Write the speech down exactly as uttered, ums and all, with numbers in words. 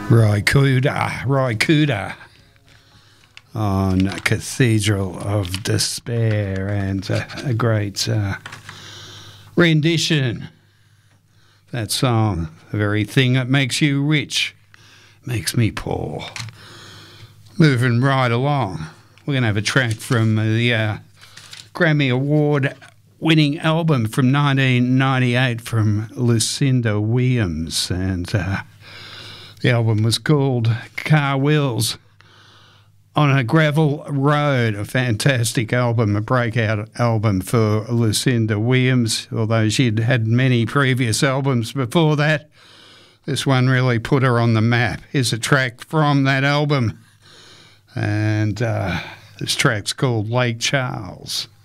Ry Cooder, Ry Cooder on Cathedral of Despair, and uh, a great uh, rendition. That song, the very thing that makes you rich, makes me poor. Moving right along, we're going to have a track from the uh, Grammy Award winning album from nineteen ninety-eight from Lucinda Williams, and uh, the album was called Car Wheels on a Gravel Road, a fantastic album, a breakout album for Lucinda Williams, although she'd had many previous albums before that. This one really put her on the map. Here's a track from that album, and uh, this track's called Lake Charles.